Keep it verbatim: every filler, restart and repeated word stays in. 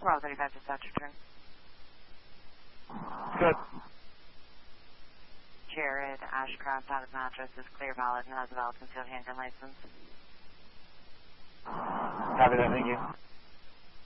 Bravo thirty-five, dispatch return. Good. Jared Ashcraft out of mattress is clear, valid, and has a valid concealed handgun license. Copy that, thank you.